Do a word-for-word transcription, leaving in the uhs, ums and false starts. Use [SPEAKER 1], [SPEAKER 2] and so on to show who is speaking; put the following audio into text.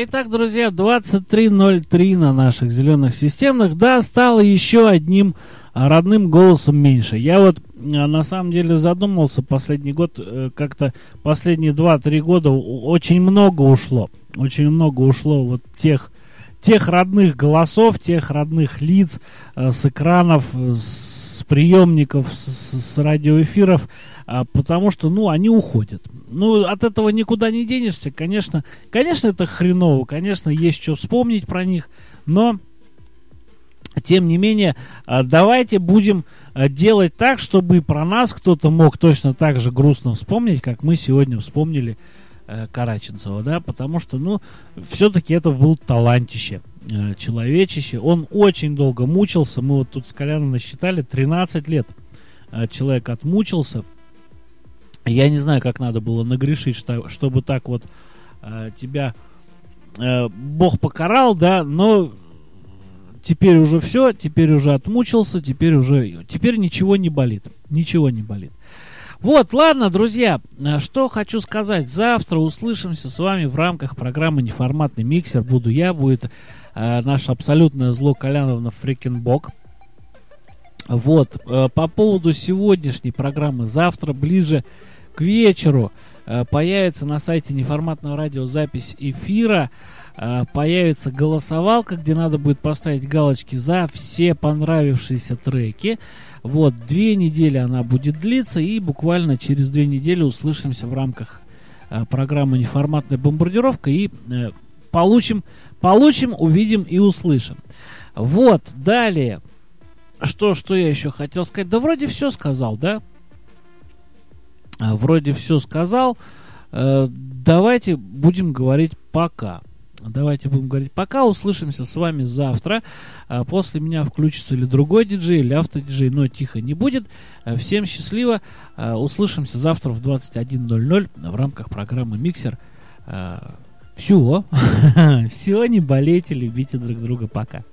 [SPEAKER 1] итак, друзья, двадцать три ноль три на наших зеленых системных. Да, стало еще одним родным голосом меньше. Я вот на самом деле задумался последний год, как-то последние два-три года очень много ушло. Очень много ушло вот тех, тех родных голосов, тех родных лиц с экранов, с приемников, с, с радиоэфиров, потому что, ну, они уходят. Ну, от этого никуда не денешься, конечно. Конечно, это хреново, конечно, есть что вспомнить про них, но, тем не менее, давайте будем делать так, чтобы и про нас кто-то мог точно так же грустно вспомнить, как мы сегодня вспомнили Караченцева, да, потому что, ну, все-таки это был талантище, человечище. Он очень долго мучился, мы вот тут с Коляном насчитали, тринадцать лет человек отмучился. Я не знаю, как надо было нагрешить, что, чтобы так вот э, тебя э, Бог покарал, да, но теперь уже все, теперь уже отмучился, теперь уже, теперь ничего не болит, ничего не болит. Вот, ладно, друзья, что хочу сказать. Завтра услышимся с вами в рамках программы «Неформатный миксер». Буду я, будет э, наше абсолютное зло Коляновна Фрикенбок. Вот, э, по поводу сегодняшней программы, завтра ближе к вечеру э, появится на сайте Неформатного радио запись эфира, э, появится голосовалка, где надо будет поставить галочки за все понравившиеся треки. Вот, две недели она будет длиться, и буквально через две недели услышимся в рамках э, программы «Неформатная бомбардировка» и э, получим, получим, увидим и услышим. Вот, далее. Что, что я еще хотел сказать? Да вроде все сказал, да? А, вроде все сказал. Э, давайте будем говорить пока. Давайте будем говорить пока. Услышимся с вами завтра. А после меня включится или другой диджей, или автодиджей, но тихо не будет. А, всем счастливо. А, услышимся завтра в двадцать один ноль ноль в рамках программы «Миксер». А, все. Все, не болейте, любите друг друга. Пока.